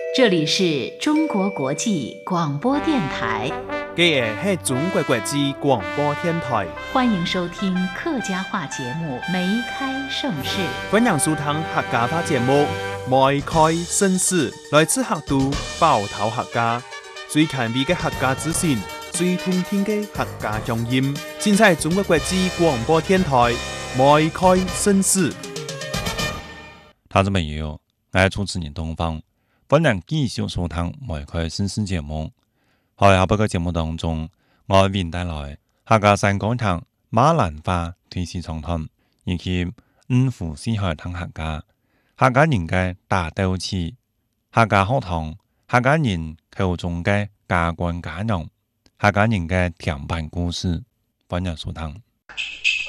这里是中国国际广播电台， 这是中国国际广播电台， 欢迎收听客家话节目《梅开盛世》。 欢迎收听客家话节目《梅开盛世》，来自客都包头客家，最前卫的客家资讯，最通听的客家乡音。现在中国国际广播电台《梅开盛世》。 听众朋友，我是主持人东方。欢迎继续收听《梅开盛世》节目。喺下个节目当中，我为带来客家山讲堂马兰花推示长谈，以及五湖四海谈客家人嘅大斗志、客家学堂、客家人口中嘅家官家用、客家人嘅甜品故事。欢迎收听。